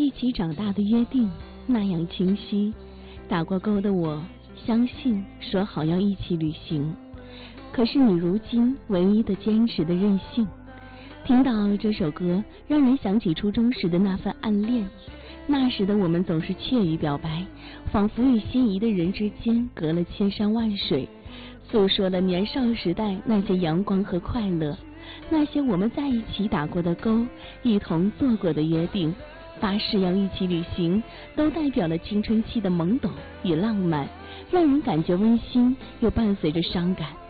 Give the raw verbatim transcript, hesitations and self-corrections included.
一起长大的约定那样清晰。打过勾的我相信说好要一起旅行，可是你如今唯一的坚持的任性。听到这首歌，让人想起初中时的那份暗恋。那时的我们总是怯于表白，仿佛与心仪的人之间隔了千山万水，诉说了年少时代那些阳光和快乐，那些我们在一起打过的勾，一同做过的约定，发誓要一起旅行，都代表了青春期的懵懂与浪漫，让人感觉温馨，又伴随着伤感。